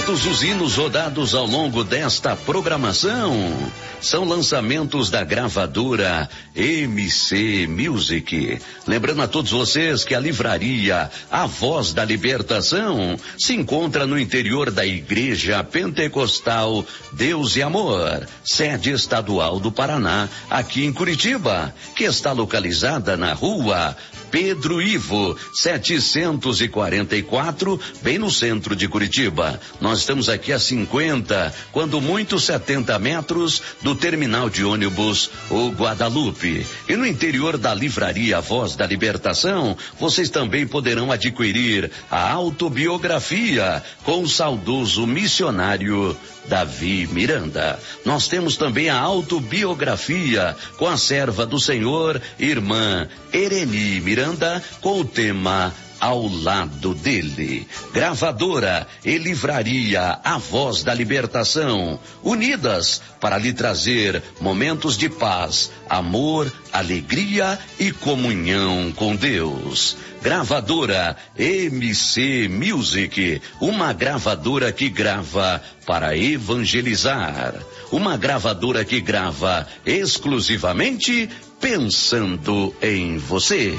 Todos os hinos rodados ao longo desta programação são lançamentos da gravadora MC Music. Lembrando a todos vocês que a livraria A Voz da Libertação se encontra no interior da Igreja Pentecostal Deus e Amor, sede estadual do Paraná, aqui em Curitiba, que está localizada na rua Pedro Ivo, 744, bem no centro de Curitiba. Nós estamos aqui a 50, quando muito 70 metros do terminal de ônibus O Guadalupe. E no interior da livraria Voz da Libertação, vocês também poderão adquirir a autobiografia com o saudoso missionário Davi Miranda. Nós temos também a autobiografia com a serva do Senhor, irmã Ereni Miranda, com o tema Ao Lado Dele. Gravadora e livraria A Voz da Libertação, unidas para lhe trazer momentos de paz, amor, alegria e comunhão com Deus. Gravadora MC Music, uma gravadora que grava para evangelizar, uma gravadora que grava exclusivamente pensando em você.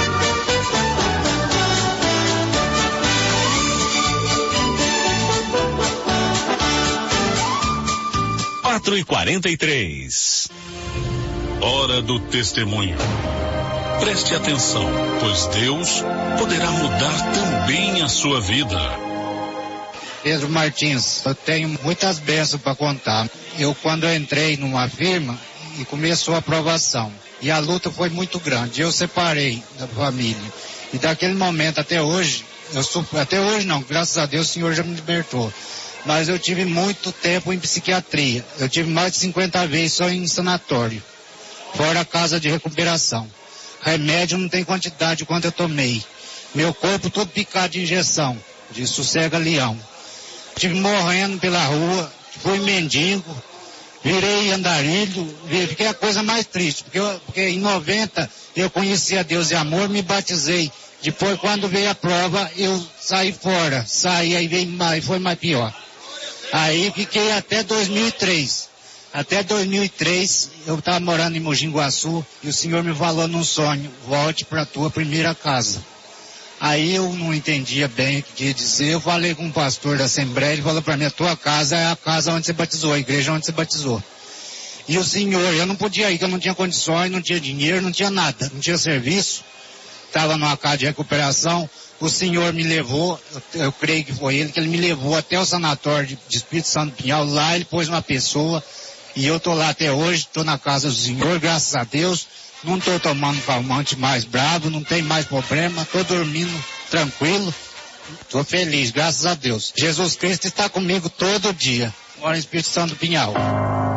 E 43. Hora do testemunho. Preste atenção, pois Deus poderá mudar também a sua vida. Pedro Martins, eu tenho muitas bênçãos para contar. Quando eu entrei numa firma e começou a aprovação, e a luta foi muito grande, eu separei da família. E daquele momento até hoje, até hoje não, graças a Deus o Senhor já me libertou. Mas eu tive muito tempo em psiquiatria. Eu tive mais de 50 vezes só em sanatório, fora a casa de recuperação. Remédio não tem quantidade quanto eu tomei. Meu corpo todo picado de injeção, de sossega-leão. Tive morrendo pela rua, fui mendigo, virei andarilho, fiquei a coisa mais triste, porque em 90 eu conheci a Deus e Amor, me batizei. Depois, quando veio a prova, eu saí fora, aí veio mais, foi mais pior. Aí fiquei até 2003. Até 2003, eu estava morando em Mogi Guaçu e o Senhor me falou num sonho, volte para a tua primeira casa. Aí eu não entendia bem o que queria dizer, eu falei com um pastor da Assembleia, ele falou para mim, a tua casa é a casa onde você batizou, a igreja onde você batizou. E o Senhor, eu não podia ir, que eu não tinha condições, não tinha dinheiro, não tinha nada, não tinha serviço, estava numa casa de recuperação. O Senhor me levou, eu creio que foi Ele, que Ele me levou até o sanatório de Espírito Santo Pinhal. Lá Ele pôs uma pessoa e eu estou lá até hoje, estou na casa do Senhor, graças a Deus. Não estou tomando calmante mais bravo, não tem mais problema, estou dormindo tranquilo, estou feliz, graças a Deus. Jesus Cristo está comigo todo dia. Moro em Espírito Santo Pinhal.